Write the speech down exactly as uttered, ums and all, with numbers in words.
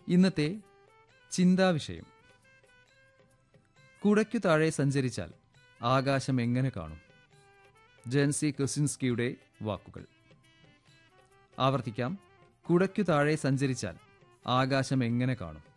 ഇന്നത്തെ ചിന്താവിഷയം: കുടയ്ക്കു താഴെ സഞ്ചരിച്ചാൽ ആകാശം എങ്ങനെ കാണും? ജെൻസി ക്രിസിൻസ്കിയുടെ വാക്കുകൾ. ആവർത്തിക്കാം: കുടയ്ക്കു താഴെ സഞ്ചരിച്ചാൽ ആകാശം എങ്ങനെ കാണും?